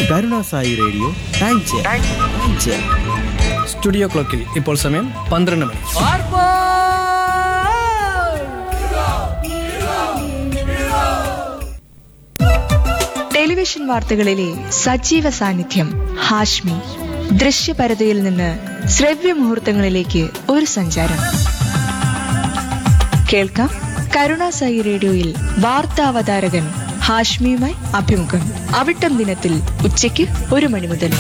Karunasai radio time check. Studio ക്ലോക്കിൽ ഇപ്പോൾ സമയം 12 മണി. ടെലിവിഷൻ വാർത്തകളിലെ സജീവ സാന്നിധ്യം ഹാഷ്മി. ദൃശ്യപരതയിൽ നിന്ന് ശ്രവ്യ മുഹൂർത്തങ്ങളിലേക്ക് ഒരു സഞ്ചാരം. കേൾക്കാം കരുണാസായി റേഡിയോയിൽ വാർത്താവതാരകൻ ഹാഷ്മിയുമായി അഭിമുഖം. അവിട്ടം ദിനത്തിൽ ഉച്ചയ്ക്ക് 1 മണി മുതൽ.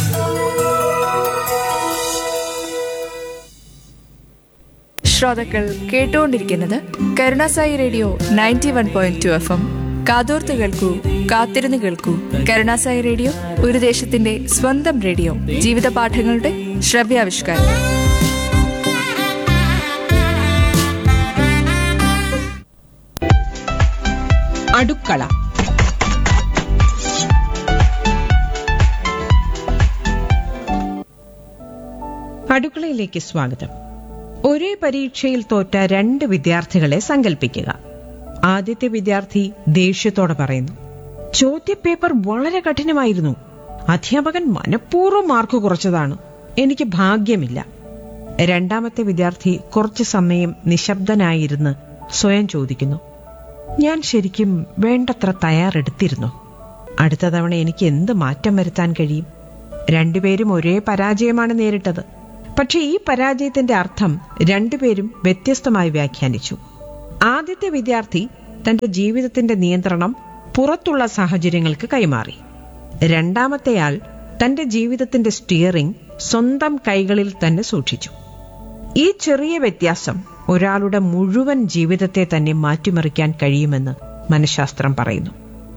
ശ്രോതാക്കൾ കേട്ടുകൊണ്ടിരിക്കുന്നത് കരുണാസായി റേഡിയോ 91.2 FM. കാതോർത്ത് കേൾക്കൂ, കാത്തിരുന്ന് കേൾക്കൂ. കരുണാസായി റേഡിയോ ഒരു ദേശത്തിന്റെ സ്വന്തം റേഡിയോ. ജീവിത പാഠങ്ങളുടെ ശ്രവ്യാവിഷ്കാരം. അടുക്കള. അടുക്കളയിലേക്ക് സ്വാഗതം. ഒരേ പരീക്ഷയിൽ തോറ്റ 2 വിദ്യാർത്ഥികളെ സങ്കല്പിക്കുക. ആദ്യത്തെ വിദ്യാർത്ഥി ദേഷ്യത്തോടെ പറയുന്നു, ചോദ്യപേപ്പർ വളരെ കഠിനമായിരുന്നു. അധ്യാപകൻ മനഃപൂർവ്വം മാർക്ക് കുറച്ചതാണ്. എനിക്ക് ഭാഗ്യമില്ല. രണ്ടാമത്തെ വിദ്യാർത്ഥി കുറച്ചു സമയം നിശബ്ദനായിരുന്ന് സ്വയം ചോദിക്കുന്നു, ഞാൻ ശരിക്കും വേണ്ടത്ര തയ്യാറെടുത്തിരുന്നു. അടുത്ത തവണ എനിക്ക് എന്ത് മാറ്റം വരുത്താൻ കഴിയും? രണ്ടുപേരും ഒരേ പരാജയമാണ് നേരിട്ടത്. പക്ഷെ ഈ പരാജയത്തിന്റെ അർത്ഥം രണ്ടുപേരും വ്യത്യസ്തമായി വ്യാഖ്യാനിച്ചു. ആദ്യത്തെ വിദ്യാർത്ഥി തന്റെ ജീവിതത്തിന്റെ നിയന്ത്രണം പുറത്തുള്ള സാഹചര്യങ്ങൾക്ക് കൈമാറി. രണ്ടാമത്തെയാൾ തന്റെ ജീവിതത്തിന്റെ സ്റ്റിയറിംഗ് സ്വന്തം കൈകളിൽ തന്നെ സൂക്ഷിച്ചു. ഈ ചെറിയ വ്യത്യാസം ഒരാളുടെ മുഴുവൻ ജീവിതത്തെ തന്നെ മാറ്റിമറിക്കാൻ കഴിയുമെന്ന് മനഃശാസ്ത്രം പറയുന്നു.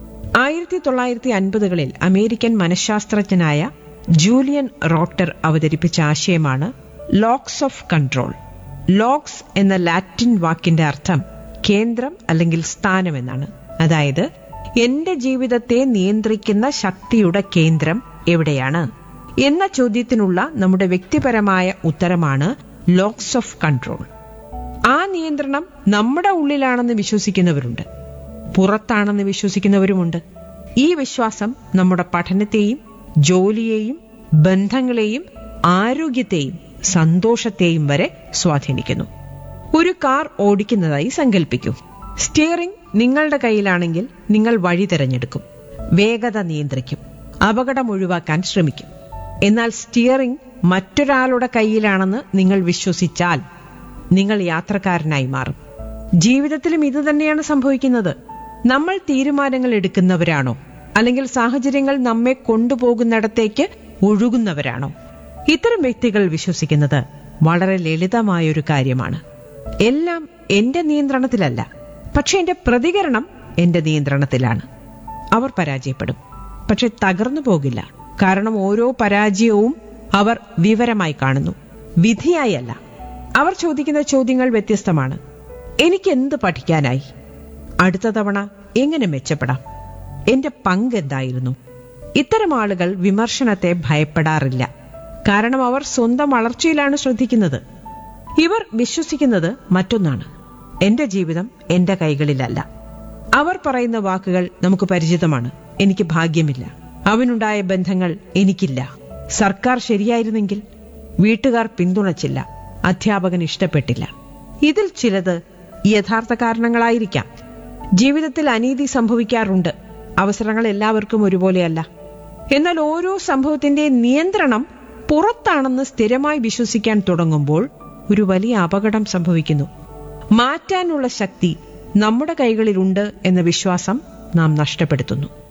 1950കളിൽ അമേരിക്കൻ മനഃശാസ്ത്രജ്ഞനായ ജൂലിയൻ റോട്ടർ അവതരിപ്പിച്ച ആശയമാണ് ലോക്സ് ഓഫ് കൺട്രോൾ. ലോക്സ് എന്ന ലാറ്റിൻ വാക്കിന്റെ അർത്ഥം കേന്ദ്രം അല്ലെങ്കിൽ സ്ഥാനം എന്നാണ്. അതായത് എന്റെ ജീവിതത്തെ നിയന്ത്രിക്കുന്ന ശക്തിയുടെ കേന്ദ്രം എവിടെയാണ് എന്ന ചോദ്യത്തിനുള്ള നമ്മുടെ വ്യക്തിപരമായ ഉത്തരമാണ് ലോക്സ് ഓഫ് കൺട്രോൾ. ആ നിയന്ത്രണം നമ്മുടെ ഉള്ളിലാണെന്ന് വിശ്വസിക്കുന്നവരുണ്ട്, പുറത്താണെന്ന് വിശ്വസിക്കുന്നവരുമുണ്ട്. ഈ വിശ്വാസം നമ്മുടെ പഠനത്തെയും ജോലിയെയും ബന്ധങ്ങളെയും ആരോഗ്യത്തെയും സന്തോഷത്തെയും വരെ സ്വാധീനിക്കുന്നു. ഒരു കാർ ഓടിക്കുന്നതായി സങ്കല്പിക്കൂ. സ്റ്റിയറിംഗ് നിങ്ങളുടെ കയ്യിലാണെങ്കിൽ നിങ്ങൾ വഴി തിരഞ്ഞെടുക്കും, വേഗത നിയന്ത്രിക്കും, അപകടം ഒഴിവാക്കാൻ ശ്രമിക്കും. എന്നാൽ സ്റ്റിയറിംഗ് മറ്റൊരാളുടെ കയ്യിലാണെന്ന് നിങ്ങൾ വിശ്വസിച്ചാൽ നിങ്ങൾ യാത്രക്കാരനായി മാറും. ജീവിതത്തിലും ഇത് തന്നെയാണ് സംഭവിക്കുന്നത്. നമ്മൾ തീരുമാനങ്ങൾ എടുക്കുന്നവരാണോ, അല്ലെങ്കിൽ സാഹചര്യങ്ങൾ നമ്മെ കൊണ്ടുപോകുന്നിടത്തേക്ക് ഒഴുകുന്നവരാണോ? ഇത്തരം വ്യക്തികൾ വിശ്വസിക്കുന്നത് വളരെ ലളിതമായൊരു കാര്യമാണ്. എല്ലാം എന്റെ നിയന്ത്രണത്തിലല്ല, പക്ഷെ എന്റെ പ്രതികരണം എന്റെ നിയന്ത്രണത്തിലാണ്. അവർ പരാജയപ്പെടും, പക്ഷെ തകർന്നു പോകില്ല. കാരണം ഓരോ പരാജയവും അവർ വിവരമായി കാണുന്നു, വിധിയായി അല്ല. അവർ ചോദിക്കുന്ന ചോദ്യങ്ങൾ വ്യത്യസ്തമാണ്. എനിക്ക് എന്ത് പഠിക്കാനായി? അടുത്ത തവണ എങ്ങനെ മെച്ചപ്പെടാം? എന്റെ പങ്ക് എന്തായിരുന്നു? ഇത്തരം ആളുകൾ വിമർശനത്തെ ഭയപ്പെടാറില്ല, കാരണം അവർ സ്വന്തം വളർച്ചയിലാണ് ശ്രദ്ധിക്കുന്നത്. ഇവർ വിശ്വസിക്കുന്നത് മറ്റൊന്നാണ്, എന്റെ ജീവിതം എന്റെ കൈകളിലല്ല. അവർ പറയുന്ന വാക്കുകൾ നമുക്ക് പരിചിതമാണ്. എനിക്ക് ഭാഗ്യമില്ല, അവനുണ്ടായ ബന്ധങ്ങൾ എനിക്കില്ല, സർക്കാർ ശരിയായിരുന്നെങ്കിൽ, വീട്ടുകാർ പിന്തുണച്ചില്ല, അധ്യാപകൻ ഇഷ്ടപ്പെട്ടില്ല. ഇതിൽ ചിലത് യഥാർത്ഥ കാരണങ്ങളായിരിക്കാം. ജീവിതത്തിൽ അനീതി സംഭവിക്കാറുണ്ട്, അവസരങ്ങൾ എല്ലാവർക്കും ഒരുപോലെയല്ല. എന്നാൽ ഓരോ സംഭവത്തിന്റെ നിയന്ത്രണം പുറത്താണെന്ന് സ്ഥിരമായി വിശ്വസിക്കാൻ തുടങ്ങുമ്പോൾ ഒരു വലിയ അപകടം സംഭവിക്കുന്നു. മാറ്റാനുള്ള ശക്തി നമ്മുടെ കൈകളിലുണ്ട് എന്ന വിശ്വാസം നാം നഷ്ടപ്പെടുത്തുന്നു.